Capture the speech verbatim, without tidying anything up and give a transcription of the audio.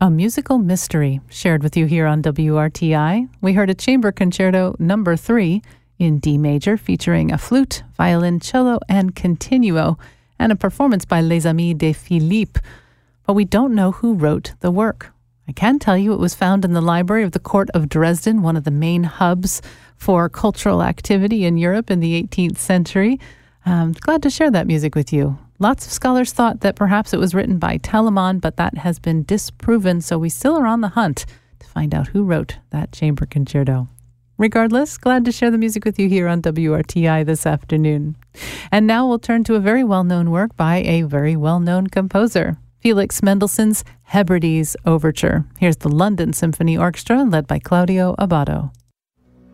A musical mystery shared with you here on W R T I. We heard a chamber concerto number three in D major featuring a flute, violin, cello, and continuo, and a performance by Les Amis de Philippe. But we don't know who wrote the work. I can tell you it was found in the library of the court of Dresden, one of the main hubs for cultural activity in Europe in the eighteenth century. I'm glad to share that music with you. Lots of scholars thought that perhaps it was written by Telemann, but that has been disproven, so we still are on the hunt to find out who wrote that chamber concerto. Regardless, glad to share the music with you here on W R T I this afternoon. And now we'll turn to a very well-known work by a very well-known composer, Felix Mendelssohn's Hebrides Overture. Here's the London Symphony Orchestra led by Claudio Abbado.